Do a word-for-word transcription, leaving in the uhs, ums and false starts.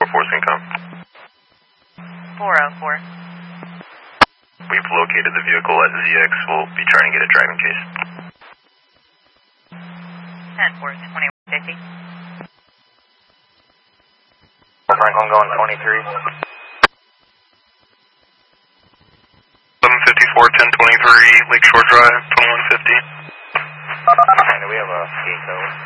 four four Syncom. four oh four. We've located the vehicle at Z X. We'll be trying to get a driving case. ten four, twenty-one fifty. Franklin going twenty-three. eleven fifty-four, ten twenty-three, Lakeshore Drive, twenty-one fifty. And we have a gate code.